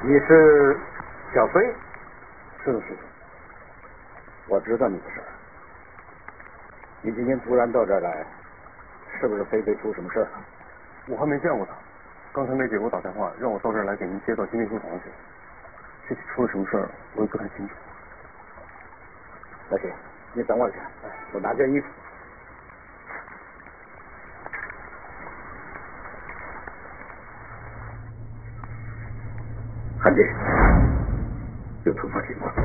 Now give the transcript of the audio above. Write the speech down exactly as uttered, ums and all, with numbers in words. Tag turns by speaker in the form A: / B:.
A: 你是小飞？
B: 是的，是的。我知道你的事儿。你今天突然到这儿来，是不是非得出什么事儿了？
C: 我还没见过他，刚才梅姐给我打电话，让我到这儿来给您接到金秘书房去。具体出了什么事儿，我也不太清楚。
B: 那行，你等会儿去，我拿件衣服。韩姐，有突发情况。